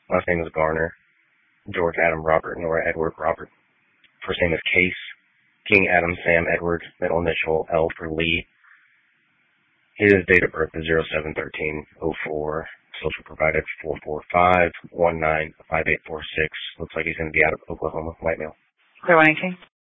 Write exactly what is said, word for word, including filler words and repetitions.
Last name is Garner. George Adam Robert Nora Edward Robert. First name is Case. King Adam Sam Edward. Middle initial L for Lee. His date of birth is zero seven thirteen oh four. Social provided four four five one nine five eight four six. Looks like he's going to be out of Oklahoma. White male. Clear one eighteen.